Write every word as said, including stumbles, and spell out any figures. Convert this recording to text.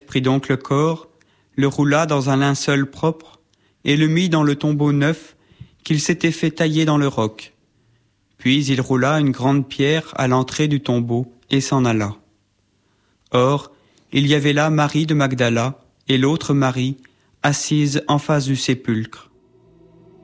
prit donc le corps, le roula dans un linceul propre et le mit dans le tombeau neuf qu'il s'était fait tailler dans le roc. Puis il roula une grande pierre à l'entrée du tombeau et s'en alla. Or, il y avait là Marie de Magdala et l'autre Marie, assise en face du sépulcre.